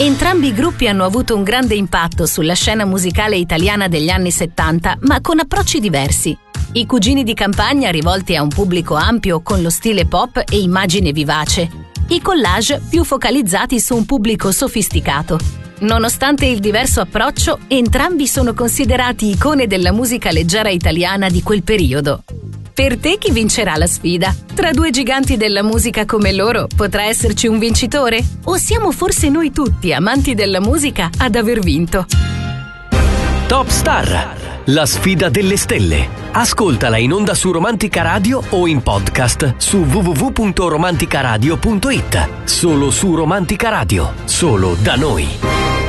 Entrambi i gruppi hanno avuto un grande impatto sulla scena musicale italiana degli anni 70, ma con approcci diversi. I Cugini di Campagna rivolti a un pubblico ampio con lo stile pop e immagine vivace. I Collage più focalizzati su un pubblico sofisticato. Nonostante il diverso approccio, entrambi sono considerati icone della musica leggera italiana di quel periodo. Per te chi vincerà la sfida? Tra due giganti della musica come loro potrà esserci un vincitore? O siamo forse noi tutti, amanti della musica, ad aver vinto? Top Star, la sfida delle stelle. Ascoltala in onda su Romantica Radio o in podcast su www.romanticaradio.it. Solo su Romantica Radio, solo da noi.